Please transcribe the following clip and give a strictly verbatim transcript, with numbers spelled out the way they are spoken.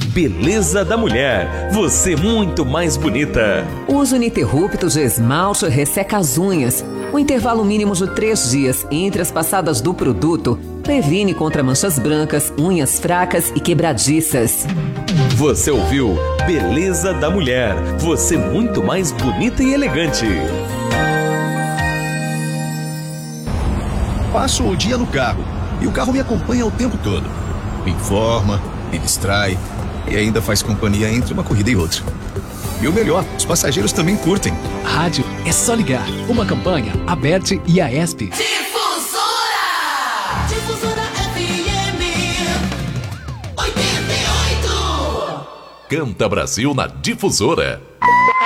Beleza da Mulher, você muito mais bonita. Uso ininterrupto de esmalte resseca as unhas. O intervalo mínimo de três dias entre as passadas do produto previne contra manchas brancas, unhas fracas e quebradiças. Você ouviu Beleza da Mulher, você muito mais bonita e elegante. Passo o dia no carro e o carro me acompanha o tempo todo. Me informa, me distrai e ainda faz companhia entre uma corrida e outra. E o melhor, os passageiros também curtem. Rádio é só ligar. Uma campanha, Aberte e a ESP. Difusora! Difusora F M oitenta e oito. Canta Brasil na Difusora.